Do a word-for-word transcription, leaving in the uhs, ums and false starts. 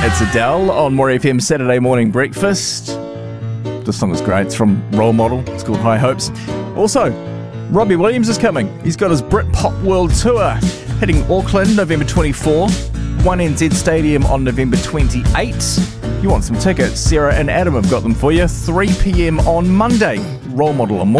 It's Adele on More F M Saturday Morning Breakfast. This song is great. It's from Role Model. It's called High Hopes. Also, Robbie Williams is coming. He's got his Britpop World Tour hitting Auckland November twenty-fourth, one N Z Stadium on November twenty-eighth. You want some tickets? Sarah and Adam have got them for you. three p.m. on Monday. Role Model on More.